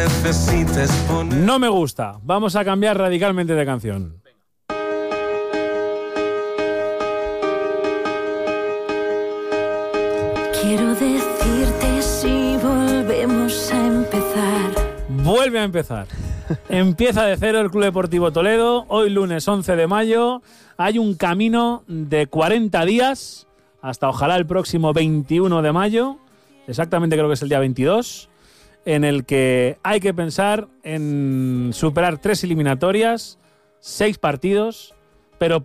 necesites poner. No me gusta. Vamos a cambiar radicalmente de canción. Quiero decirte si volvemos a empezar. Vuelve a empezar. Empieza de cero el Club Deportivo Toledo. Hoy lunes 11 de mayo. Hay un camino de 40 días hasta ojalá el próximo 21 de mayo. Exactamente creo que es el día 22. En el que hay que pensar en superar 3 eliminatorias, 6 partidos. Pero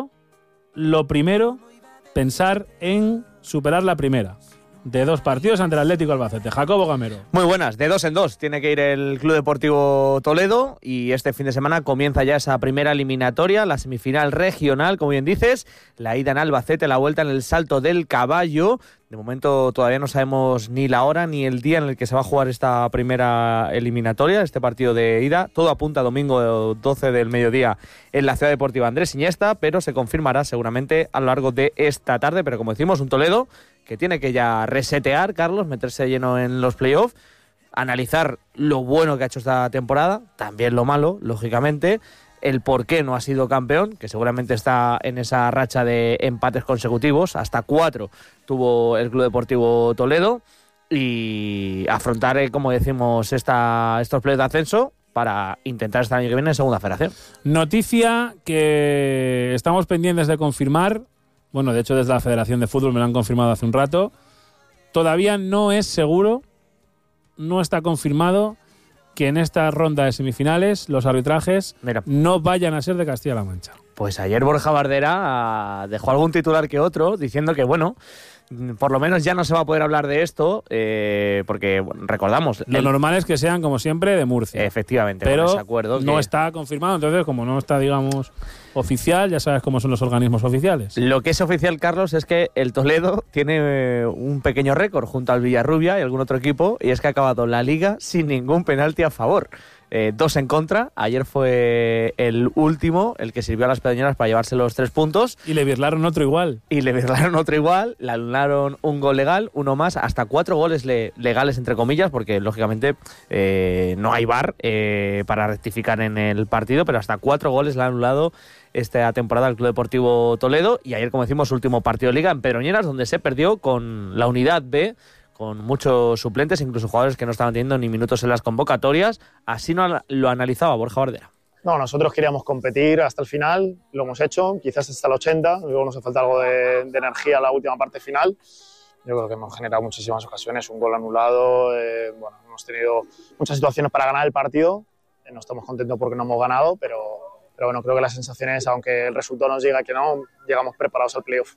lo primero, pensar en superar la primera. De 2 partidos ante el Atlético Albacete. Jacobo Gamero. Muy buenas, de 2 en 2 tiene que ir el Club Deportivo Toledo y este fin de semana comienza ya esa primera eliminatoria, la semifinal regional, como bien dices, la ida en Albacete, la vuelta en el Salto del Caballo. De momento todavía no sabemos ni la hora ni el día en el que se va a jugar esta primera eliminatoria, este partido de ida. Todo apunta a domingo 12 del mediodía en la Ciudad Deportiva Andrés Iniesta, pero se confirmará seguramente a lo largo de esta tarde. Pero como decimos, un Toledo que tiene que ya resetear, Carlos, meterse de lleno en los playoffs, analizar lo bueno que ha hecho esta temporada, también lo malo, lógicamente, el por qué no ha sido campeón, que seguramente está en esa racha de empates consecutivos, hasta 4 tuvo el Club Deportivo Toledo, y afrontar, como decimos, estos playoffs de ascenso para intentar este año que viene en Segunda Federación. Noticia que estamos pendientes de confirmar. Bueno, de hecho desde la Federación de Fútbol me lo han confirmado hace un rato. Todavía no es seguro, no está confirmado que en esta ronda de semifinales los arbitrajes no vayan a ser de Castilla-La Mancha. Pues ayer Borja Bardera dejó algún titular que otro diciendo que, bueno, por lo menos ya no se va a poder hablar de esto, porque bueno, recordamos... Lo normal es que sean, como siempre, de Murcia. Efectivamente, pero con ese acuerdo no está confirmado, entonces como no está, digamos, oficial, ya sabes cómo son los organismos oficiales. Lo que es oficial, Carlos, es que el Toledo tiene un pequeño récord junto al Villarrubia y algún otro equipo, y es que ha acabado la Liga sin ningún penalti a favor. 2 en contra. Ayer fue el último, el que sirvió a las Pedroñeras para llevarse los 3 puntos. Y le birlaron otro igual. Le anularon un gol legal, uno más, hasta 4 goles legales, entre comillas, porque lógicamente no hay VAR para rectificar en el partido, pero hasta 4 goles le han anulado esta temporada al Club Deportivo Toledo. Y ayer, como decimos, último partido de Liga en Pedroñeras, donde se perdió con la Unidad B, con muchos suplentes, incluso jugadores que no estaban teniendo ni minutos en las convocatorias. Así no lo analizaba Borja Bardera. No, nosotros queríamos competir hasta el final, lo hemos hecho, quizás hasta el 80, luego nos hace falta algo de energía en la última parte final. Yo creo que hemos generado muchísimas ocasiones, un gol anulado, bueno, hemos tenido muchas situaciones para ganar el partido, no estamos contentos porque no hemos ganado, pero bueno, creo que las sensaciones, aunque el resultado nos diga que no, llegamos preparados al playoff.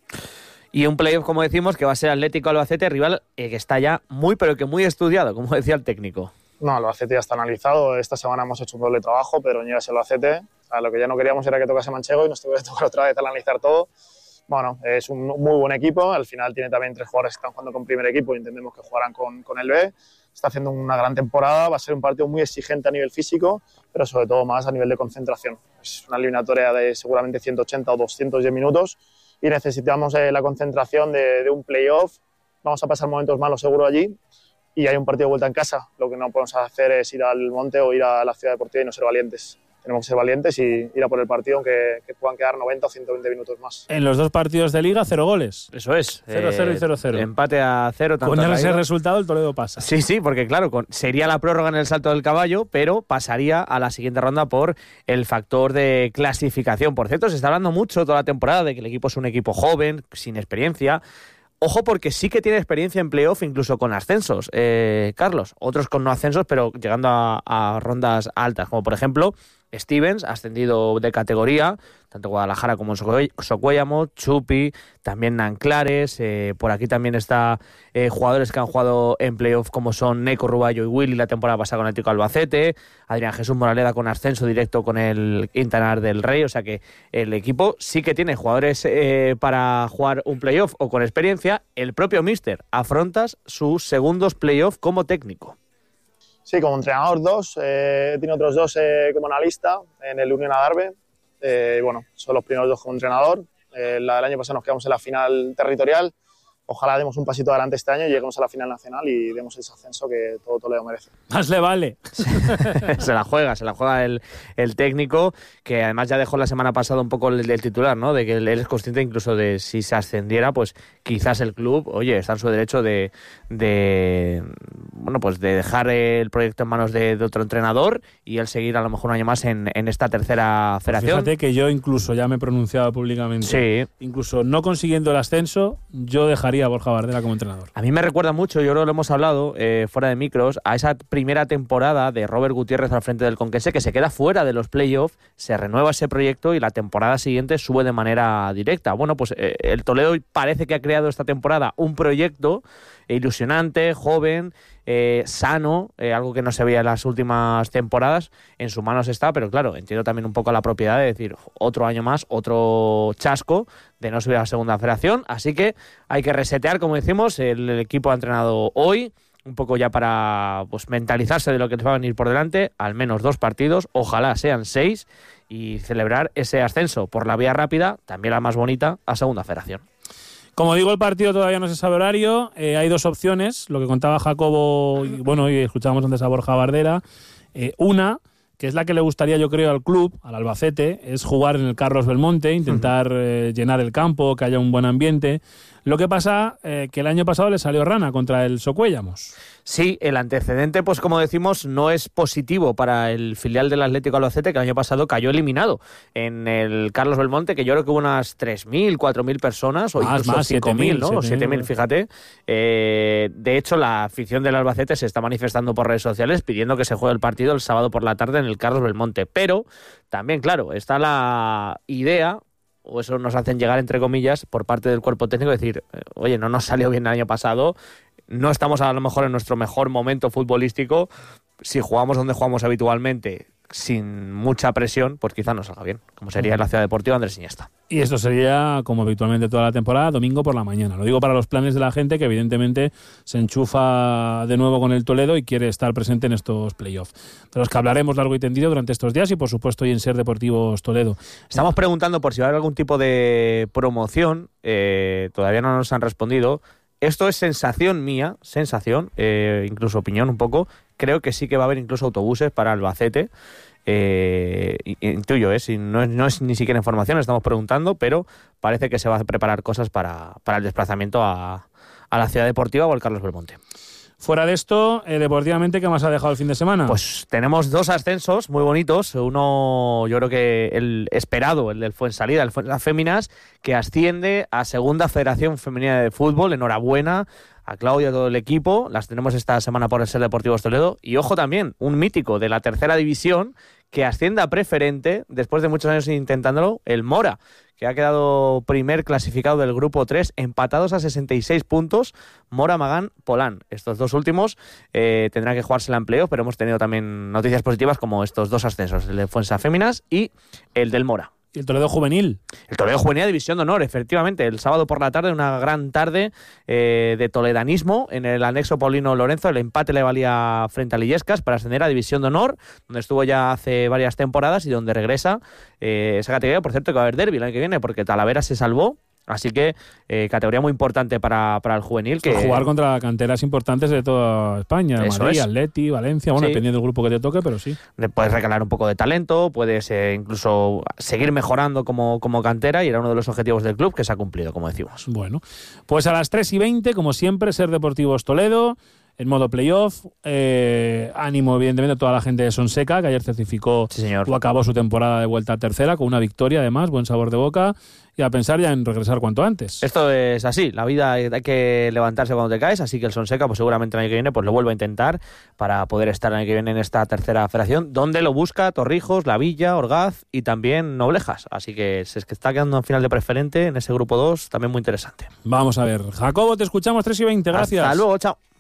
Y un playoff, como decimos, que va a ser Atlético Albacete, rival que está ya muy, pero que muy estudiado, como decía el técnico. No, Albacete ya está analizado. Esta semana hemos hecho un doble trabajo, pero Pedroñeras y Albacete. Lo que ya no queríamos era que tocase Manchego y nos tuvo que tocar otra vez analizar todo. Bueno, es un muy buen equipo. Al final tiene también 3 jugadores que están jugando con primer equipo y entendemos que jugarán con el B. Está haciendo una gran temporada. Va a ser un partido muy exigente a nivel físico, pero sobre todo más a nivel de concentración. Es una eliminatoria de seguramente 180 o 210 minutos. Y necesitamos la concentración de un playoff. Vamos a pasar momentos malos seguro allí y hay un partido de vuelta en casa. Lo que no podemos hacer es ir al monte o ir a la ciudad deportiva y no ser valientes. Tenemos que ser valientes y ir a por el partido, aunque puedan quedar 90 o 120 minutos más. En los 2 partidos de Liga, 0 goles. Eso es. 0-0 y 0-0. Empate a 0. Con ese resultado el Toledo pasa. Sí, porque claro, sería la prórroga en el Salto del Caballo, pero pasaría a la siguiente ronda por el factor de clasificación. Por cierto, se está hablando mucho toda la temporada de que el equipo es un equipo joven, sin experiencia. Ojo, porque sí que tiene experiencia en playoff, incluso con ascensos, Carlos. Otros con no ascensos, pero llegando a rondas altas, como por ejemplo Stevens, ascendido de categoría, tanto Guadalajara como Socuéllamo, Chupi, también Nanclares. Por aquí también está jugadores que han jugado en playoff, como son Neco Ruballo y Willy la temporada pasada con el Atlético Albacete, Adrián Jesús Moraleda con ascenso directo con el Quintanar del Rey. O sea que el equipo sí que tiene jugadores para jugar un playoff o con experiencia. El propio míster afrontas sus segundos playoff como técnico. Sí, como entrenador 2, tiene otros 2 como analista en el Unión Adarve. Bueno, son los primeros 2 como entrenador. El año pasado nos quedamos en la final territorial ojalá demos un pasito adelante este año y lleguemos a la final nacional y demos ese ascenso que todo Toledo merece. Más le vale. se la juega el técnico, que además ya dejó la semana pasada un poco el titular, ¿no? De que él es consciente incluso de si se ascendiera, pues quizás el club, oye, está en su derecho de dejar el proyecto en manos de otro entrenador y él seguir a lo mejor un año más en esta tercera federación. Fíjate que yo incluso ya me he pronunciado públicamente. Sí. Incluso no consiguiendo el ascenso, yo dejaría a Borja Bardera como entrenador. A mí me recuerda mucho, yo creo que lo hemos hablado fuera de micros, a esa primera temporada de Robert Gutiérrez al frente del Conquense, que se queda fuera de los playoffs, se renueva ese proyecto y la temporada siguiente sube de manera directa. Bueno, pues el Toledo parece que ha creado esta temporada un proyecto ilusionante, joven, sano, algo que no se veía en las últimas temporadas. En sus manos está, pero claro, entiendo también un poco la propiedad de decir otro año más, otro chasco de no subir a la segunda federación, así que hay que resetear, como decimos. El equipo ha entrenado hoy un poco ya para mentalizarse de lo que les va a venir por delante, al menos 2 partidos, ojalá sean 6, y celebrar ese ascenso por la vía rápida, también la más bonita, a segunda federación. Como digo, el partido todavía no se sabe horario. Hay 2 opciones, lo que contaba Jacobo, y escuchábamos antes a Borja Bardera. Una, que es la que le gustaría, yo creo, al club, al Albacete, es jugar en el Carlos Belmonte, intentar llenar el campo, que haya un buen ambiente. Lo que pasa que el año pasado le salió rana contra el Socuéllamos. Sí, el antecedente, pues como decimos, no es positivo para el filial del Atlético Albacete, que el año pasado cayó eliminado en el Carlos Belmonte, que yo creo que hubo unas 3.000, 4.000 personas, o incluso 5.000, ¿no? 7.000, fíjate. De hecho, la afición del Albacete se está manifestando por redes sociales pidiendo que se juegue el partido el sábado por la tarde en el Carlos Belmonte. Pero también, claro, está la idea, o eso nos hacen llegar entre comillas, por parte del cuerpo técnico, decir, oye, no nos salió bien el año pasado, no estamos a lo mejor en nuestro mejor momento futbolístico, si jugamos donde jugamos habitualmente, sin mucha presión, pues quizá nos salga bien, como sería en la Ciudad Deportiva Andrés Iniesta. Y esto sería, como habitualmente toda la temporada, domingo por la mañana. Lo digo para los planes de la gente que evidentemente se enchufa de nuevo con el Toledo y quiere estar presente en estos playoffs, de los que hablaremos largo y tendido durante estos días y por supuesto hoy en Ser Deportivos Toledo. Estamos preguntando por si va a haber algún tipo de promoción, todavía no nos han respondido. Esto es sensación mía, incluso opinión un poco. Creo que sí que va a haber incluso autobuses para Albacete. Intuyo, si no es ni siquiera información, estamos preguntando, pero parece que se va a preparar cosas para el desplazamiento a la Ciudad Deportiva o al Carlos Belmonte. Fuera de esto, deportivamente, ¿qué más ha dejado el fin de semana? Pues tenemos 2 ascensos muy bonitos. Uno, yo creo que el esperado, el del Fuensalida, el Fuensalida Féminas, que asciende a Segunda Federación Femenina de Fútbol. Enhorabuena a Claudia y a todo el equipo. Las tenemos esta semana por el Ser Deportivos Toledo. Y ojo también, un mítico de la tercera división que asciende a preferente, después de muchos años intentándolo, el Mora, que ha quedado primer clasificado del grupo 3, empatados a 66 puntos, Mora, Magán, Polán. Estos 2 últimos tendrán que jugársela en playoff, pero hemos tenido también noticias positivas como estos 2 ascensos, el de Fuensa Féminas y el del Mora. ¿Y el Toledo Juvenil? El Toledo Juvenil, División de Honor, efectivamente. El sábado por la tarde, una gran tarde de toledanismo en el anexo Paulino Lorenzo. El empate le valía frente a Lillescas para ascender a División de Honor, donde estuvo ya hace varias temporadas y donde regresa esa categoría. Por cierto, que va a haber derbi el año que viene, porque Talavera se salvó. Así que categoría muy importante para el juvenil. Que jugar contra canteras importantes de toda España, Madrid, Atleti, Valencia, bueno, dependiendo del grupo que te toque, pero sí. Puedes recalar un poco de talento, puedes incluso seguir mejorando como cantera, y era uno de los objetivos del club que se ha cumplido, como decimos. Bueno, pues a las 3:20, como siempre, Ser Deportivos Toledo, en modo playoff. Ánimo, evidentemente, a toda la gente de Sonseca, que ayer certificó o acabó su temporada de vuelta a tercera con una victoria, además, buen sabor de boca, y a pensar ya en regresar cuanto antes. Esto es así, la vida hay que levantarse cuando te caes, así que el Sonseca pues seguramente el año que viene pues lo vuelve a intentar para poder estar el año que viene en esta tercera federación, donde lo busca Torrijos, La Villa, Orgaz y también Noblejas, así que es que está quedando en final de preferente en ese grupo 2, también muy interesante. Vamos a ver, Jacobo, te escuchamos 3:20, gracias. Hasta luego, chao.